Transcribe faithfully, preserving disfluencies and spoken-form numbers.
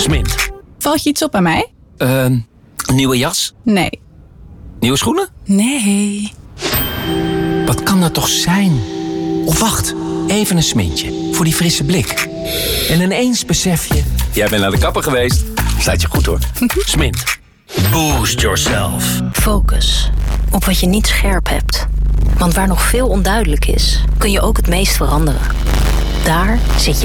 Smint. Valt je iets op aan mij? Uh, nieuwe jas? Nee. Nieuwe schoenen? Nee. Wat kan dat toch zijn? Of wacht, even een smintje. Voor die frisse blik. En ineens besef je... Jij bent naar de kapper geweest. Staat je goed hoor. Smint. Boost yourself. Focus op wat je niet scherp hebt. Want waar nog veel onduidelijk is, kun je ook het meest veranderen. Daar zit je